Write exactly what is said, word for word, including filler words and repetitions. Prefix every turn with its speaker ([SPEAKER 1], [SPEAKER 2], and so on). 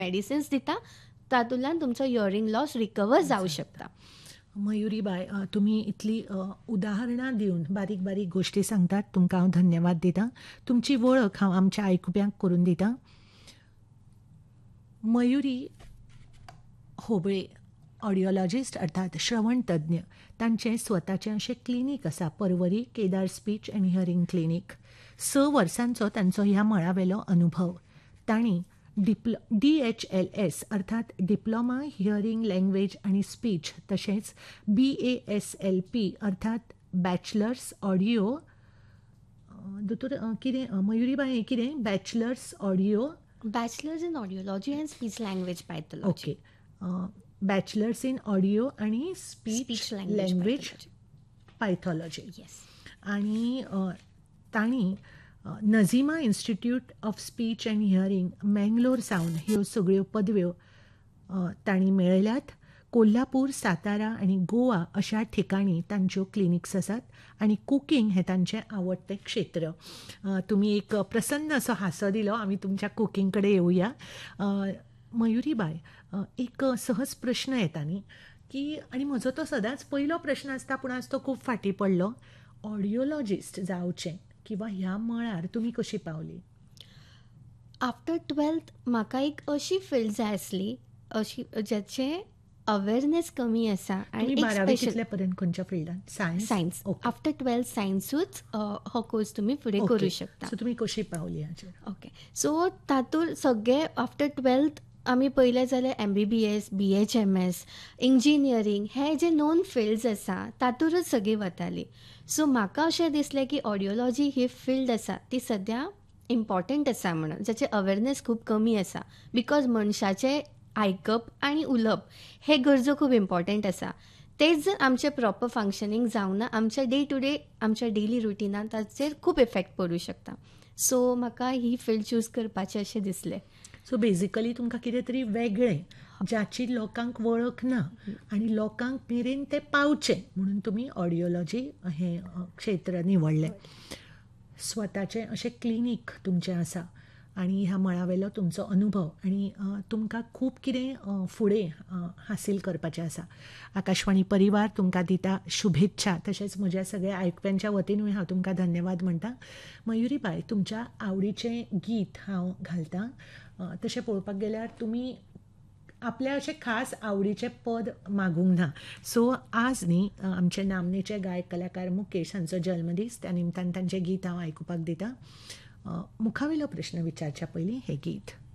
[SPEAKER 1] Medicines दिता, तातूंतल्यान तुमचो हियरिंग लॉस रिकवर जावं शकता.
[SPEAKER 2] मयुरीबाय, अ, तुम्ही इतली अ, उदाहरणां दिवन बारीक बारीक गोश्टी सांगतात, तुमकां हांव धन्यवाद दितां. तुमची वळख हांव आमच्या आयकुप्यांक करून दितां. मयुरी होबळे, ऑडिओलॉजिस्ट अर्थात श्रवण तज्ञ. तांचें स्वताचें अशें क्लिनीक आसा, Porvorim Kedar speech and hearing clinic. स वर्सांचो तांचो ह्या मळावेलो अनुभव. तांणी Diplo D H L S अर्थात डिप्लोमा हियरिंग लँग्वेज आनी स्पीच, तशेंच बी ए एस एल पी अर्थात बॅचलर्स ऑडिओ दोतोर अ, कितें अ, मयुरीबाई हें कितें bachelors audio
[SPEAKER 1] bachelors in audiology and speech language pathology.
[SPEAKER 2] Okay, bachelors in audio आणि speech
[SPEAKER 1] speech language
[SPEAKER 2] language पायथॉलॉजी.
[SPEAKER 1] Yes.
[SPEAKER 2] आणि अ, तांणी अ, नझिमा institute of speech and hearing Mangalore सावन ह्यो सगळ्यो पदव्यो अ, तांणी मेळयल्यात. कोल्हापूर, सातारा आणि गोवा अशा ठिकाणी तांच्यो क्लिनिक्स आसात आणि कुकींग हें तांचें आवडटें क्षेत्र. अ, तुमी एक प्रसन्न असो हांसो दिलो. आमी तुमच्या कुकींग कडेन येवया. अ, मयुरीबाय, अ, एक सहज प्रश्न येता न्ही की, आनी म्हजो तो सदांच पयलो प्रश्न आसता, पूण आज तो खूब फाटीं पडलो. ऑडिओलॉजिस्ट जावचें किंवा ह्या मळार तुमी कशी पावली?
[SPEAKER 1] आफ्टर ट्वेल्थ म्हाका एक अशी फील्ड जाय आसली, अशी जेचें अवेरनेस कमी आसा आनी
[SPEAKER 2] तुमी
[SPEAKER 1] एक
[SPEAKER 2] बारावी
[SPEAKER 1] स्पेशल
[SPEAKER 2] कितले पर्यंत खंयच्या फिल्डान? Science?
[SPEAKER 1] Science.
[SPEAKER 2] Okay
[SPEAKER 1] after twelfth सायन्सूच हो कोर्स तुमी फुडें
[SPEAKER 2] ओके.
[SPEAKER 1] करूं शकता.
[SPEAKER 2] सो तुमी कशी पावली हाचेर?
[SPEAKER 1] ओके. सो तातूंत सगळे आफ्टर ट्वेल्थ आमी पळयलें जाल्यार एम बी बी एस, बी एच एम एस, इंजिनियरींग हे जे नोन फिल्ड्स आसा तातूंतच सगळीं वतालीं. सो म्हाका अशें दिसलें की ऑडिओलॉजी ही फिल्ड आसा ती सद्या इम्पॉर्टंट आसा म्हणून, जाचे अवेरनेस खूब कमी आसा. बिकॉज मनशाचें आयकप आनी उलोवप हे गरजो खूब इम्पॉर्टंट आसा. तेच जर आमचें प्रॉपर फंक्शनींग जावना, आमच्या डे टू डे आमच्या डेली रुटिनान ताचेर खूब इफेक्ट पडूं शकता. सो म्हाका ही फिल्ड चूज करपाचें अशें दिसलें.
[SPEAKER 2] सो बेजिकली तुमकां कितें तरी वेगळें, ज्याची लोकांक वळख ना आनी लोकांक मेरेन तें पावचें म्हणून तुमी ऑडिओलॉजी हें अ, क्षेत्र निवडलें. स्वताचें अशें क्लिनीक तुमचें आसा आनी ह्या मळावेलो तुमचो अनुभव आनी अ, तुमकां खूब कितें अ, फुडें अ, हासील करपाचें आसा. आकाशवाणी परिवार तुमकां दिता शुभेच्छा. तशेंच म्हज्या सगळ्या आयकप्यांच्या वतीनूय हांव तुमकां धन्यवाद म्हणटां. मयुरीबाय, तुमच्या आवडीचें गीत हांव घालतां. अ, तशें पळोवपाक गेल्यार तुमी आपल्या अशें खास आवडीचें पद मागूंक ना. सो आज न्ही अ, आमचे नामनेचे गायक कलाकार मुकेश हांचो जल्मदीस, त्या निमतान तांचें गीत हांव आयकुपाक दितां. अ, मुखावेलो प्रश्न विचारच्या पयलीं हें गीत.